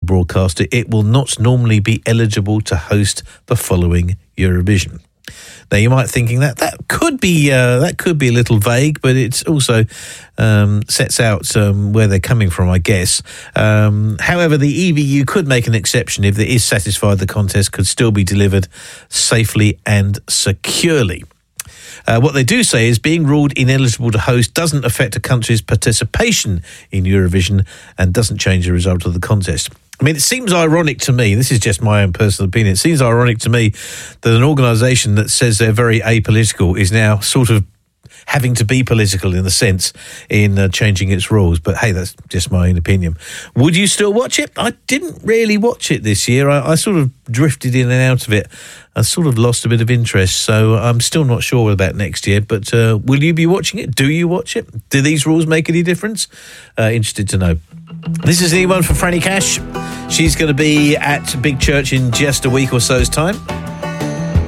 broadcaster, it will not normally be eligible to host the following Eurovision. Now, you might be thinking that could be a little vague, but it's also sets out where they're coming from, I guess. However, the EBU could make an exception if it is satisfied the contest could still be delivered safely and securely. What they do say is being ruled ineligible to host doesn't affect a country's participation in Eurovision and doesn't change the result of the contest. I mean, it seems ironic to me, this is just my own personal opinion, it seems ironic to me that an organisation that says they're very apolitical is now sort of having to be political in the sense in changing its rules. But hey, that's just my own opinion. Would you still watch it? I didn't really watch it this year. I sort of drifted in and out of it. I sort of lost a bit of interest, so I'm still not sure about next year. But will you be watching it? Do you watch it? Do these rules make any difference? Interested to know. This is the one for Franny Cash. She's going to be at Big Church in just a week or so's time.